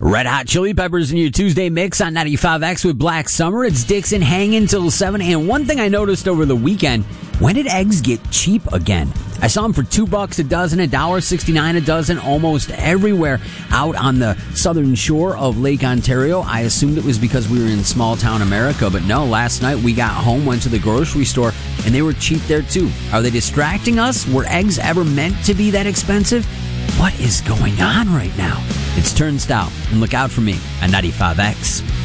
Red Hot Chili Peppers in your Tuesday mix on 95X with Black Summer. It's Dixon hanging till 7. And one thing I noticed over the weekend, when did eggs get cheap again? I saw them for $2 a dozen, $1.69 a dozen, almost everywhere out on the southern shore of Lake Ontario. I assumed it was because we were in small town America, but no, last night we got home, went to the grocery store, and they were cheap there too. Are they distracting us? Were eggs ever meant to be that expensive? What is going on right now? It's Turnstile, and look out for me on 95X.